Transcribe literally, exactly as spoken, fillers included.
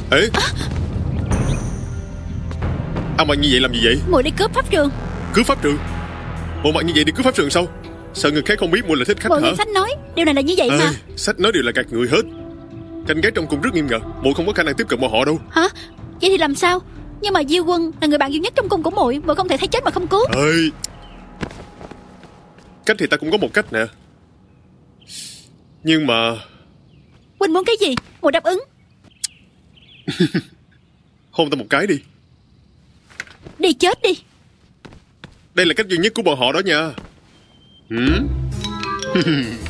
Ê à. Ăn mặc như vậy làm gì vậy? Muội đi cướp pháp trường. Cướp pháp trường? Bộ mặt như vậy đi cướp pháp trường sao? Sợ người khác không biết muội là thích khách Bộ hả? như sách nói điều này là như vậy. Ê, mà sách nói đều là gạt người hết. Canh gác trong cung rất nghiêm ngặt, muội không có khả năng tiếp cận bọn họ đâu. Hả? Vậy thì làm sao? Nhưng mà Diêu Quân là người bạn duy nhất trong cung của muội, muội không thể thấy chết mà không cứu. Ê, cách thì ta cũng có một cách nè. Nhưng mà Huynh muốn cái gì? Muội đáp ứng. hôn ta một cái đi. Đi chết đi. Đây là cách duy nhất của bọn họ đó nha. Ừ?